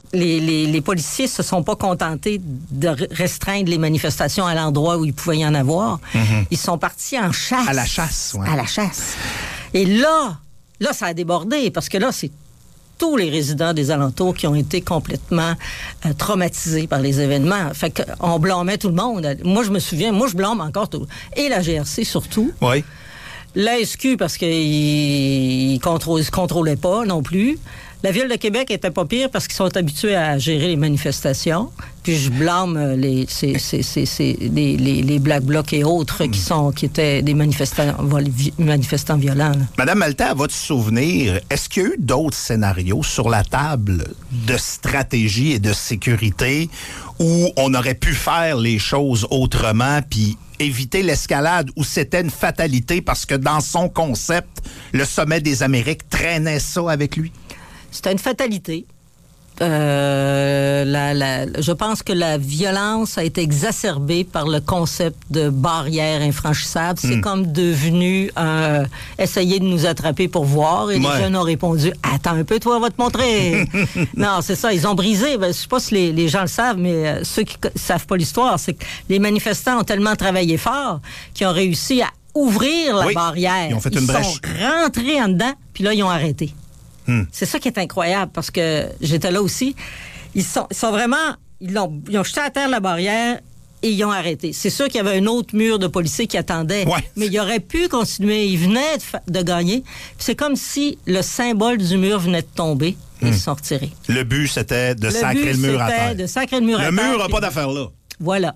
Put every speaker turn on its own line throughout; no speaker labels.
les policiers se sont pas contentés de restreindre les manifestations à l'endroit où il pouvait y en avoir. Ils sont partis en chasse.
À la chasse, oui.
À la chasse. Et là, ça a débordé, parce que là, c'est tous les résidents des alentours qui ont été complètement traumatisés par les événements. Fait qu'on blâmait tout le monde. Moi, je me souviens, je blâme encore tout. Et la GRC, surtout.
Oui.
La SQ, parce qu'ils ne contrôlaient pas non plus. La Ville de Québec était pas pire parce qu'ils sont habitués à gérer les manifestations. Puis je blâme les Black Blocs et autres qui étaient des manifestants violents. Là.
Madame Maltais, à votre souvenir, est-ce qu'il y a eu d'autres scénarios sur la table de stratégie et de sécurité où on aurait pu faire les choses autrement puis éviter l'escalade, où c'était une fatalité parce que dans son concept, le sommet des Amériques traînait ça avec lui?
C'était une fatalité. Je pense que la violence a été exacerbée par le concept de barrière infranchissable. C'est comme devenu essayer de nous attraper pour voir. Et les jeunes ont répondu « Attends un peu, toi, on va te montrer. » Non, c'est ça. Ils ont brisé. Je ne sais pas si les gens le savent, mais ceux qui ne savent pas l'histoire, c'est que les manifestants ont tellement travaillé fort qu'ils ont réussi à ouvrir la barrière.
Ils ont fait une brèche.
Ils sont rentrés en dedans, puis là, ils ont arrêté. C'est ça qui est incroyable, parce que j'étais là aussi. Ils sont vraiment... Ils ont jeté à terre la barrière et ils ont arrêté. C'est sûr qu'il y avait un autre mur de policiers qui attendait, mais ils auraient pu continuer. Ils venaient de gagner. C'est comme si le symbole du mur venait de tomber et ils se sont retirés.
Le but, c'était de sacrer le mur à terre.
De sacrer le mur à terre.
Le mur n'a pas d'affaire là.
Voilà.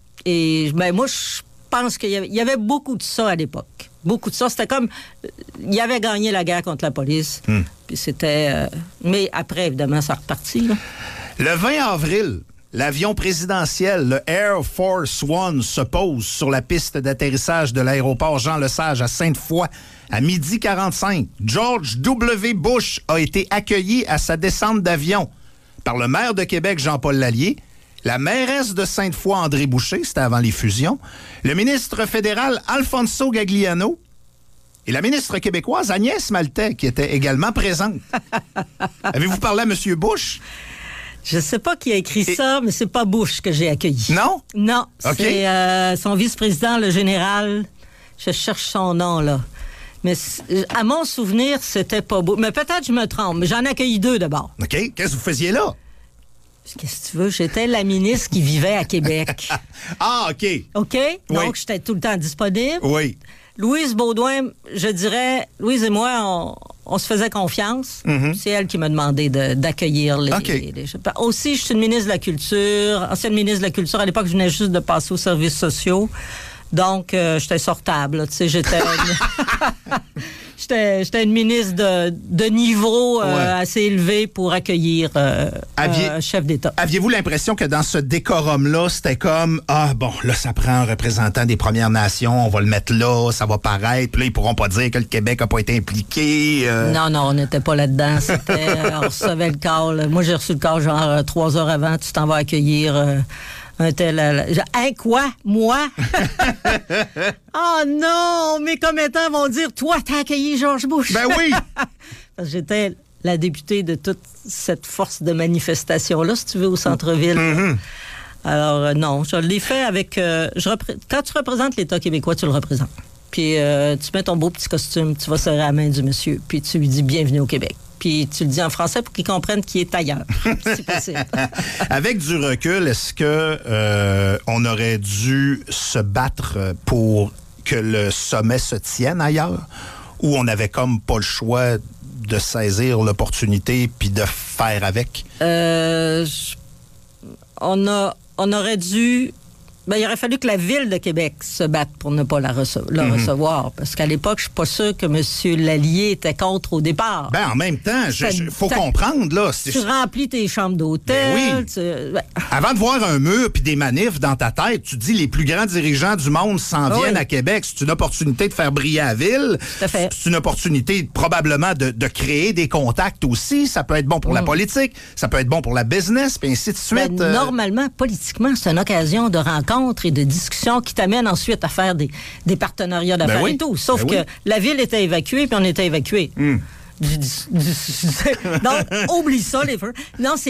Et moi, je pense qu'il y avait beaucoup de ça à l'époque. Beaucoup de ça. C'était comme... Il avait gagné la guerre contre la police. Puis c'était... mais après, évidemment, ça repartit. Là.
Le 20 avril, l'avion présidentiel, le Air Force One, se pose sur la piste d'atterrissage de l'aéroport Jean-Lesage à Sainte-Foy à 12h45. George W. Bush a été accueilli à sa descente d'avion par le maire de Québec, Jean-Paul Lallier, la mairesse de Sainte-Foy, André Boucher, c'était avant les fusions, le ministre fédéral Alfonso Gagliano et la ministre québécoise Agnès Maltais, qui était également présente. Avez-vous parlé à M. Bush?
Je ne sais pas qui a écrit ça, mais c'est pas Bush que j'ai accueilli.
Non?
Non, c'est son vice-président, le général. Je cherche son nom, là. Mais à mon souvenir, c'était pas Bush. Mais peut-être je me trompe, mais j'en ai accueilli 2 d'abord.
OK. Qu'est-ce que vous faisiez là?
Qu'est-ce que tu veux? J'étais la ministre qui vivait à Québec.
Ah, OK.
OK? Donc, j'étais tout le temps disponible.
Oui.
Louise Baudouin, je dirais, Louise et moi, on se faisait confiance. C'est elle qui m'a demandé d'accueillir les... Aussi, je suis une ministre de la Culture, ancienne ministre de la Culture. À l'époque, je venais juste de passer aux services sociaux. Donc, j'étais sortable. Tu sais, j'étais une ministre de niveau assez élevé pour accueillir un chef d'État.
Aviez-vous l'impression que dans ce décorum-là, c'était comme, là, ça prend un représentant des Premières Nations, on va le mettre là, ça va paraître, puis là, ils pourront pas dire que le Québec n'a pas été impliqué.
Non, on n'était pas là-dedans. On recevait le call. Moi, j'ai reçu le call genre 3 heures avant, tu t'en vas accueillir... un tel... Hein, quoi? Moi? Oh non! Mes commettants vont dire, toi, t'as accueilli George Bush.
Ben oui!
Parce que j'étais la députée de toute cette force de manifestation-là, si tu veux, au centre-ville. Alors, non, je l'ai fait avec... Quand tu représentes l'État québécois, tu le représentes. Puis tu mets ton beau petit costume, tu vas serrer la main du monsieur, puis tu lui dis « Bienvenue au Québec ». Puis tu le dis en français pour qu'il comprenne qu'il est ailleurs, si possible.
Avec du recul, est-ce que on aurait dû se battre pour que le sommet se tienne ailleurs? Ou on avait comme pas le choix de saisir l'opportunité puis de faire avec?
On aurait dû... il aurait fallu que la Ville de Québec se batte pour ne pas le recevoir. Parce qu'à l'époque, je suis pas sûre que M. Lallier était contre au départ.
En même temps, il faut comprendre, là.
Tu remplis tes chambres d'hôtel.
Avant de voir un mur puis des manifs dans ta tête, tu te dis les plus grands dirigeants du monde s'en viennent à Québec. C'est une opportunité de faire briller la ville. C'est une opportunité probablement de créer des contacts aussi. Ça peut être bon pour la politique, ça peut être bon pour la business, puis ainsi de suite.
Normalement, politiquement, c'est une occasion de rencontre et de discussion qui t'amène ensuite à faire des partenariats d'affaires et tout. Sauf que la ville était évacuée, puis on était évacués. Donc, oublie ça, les feux. Non,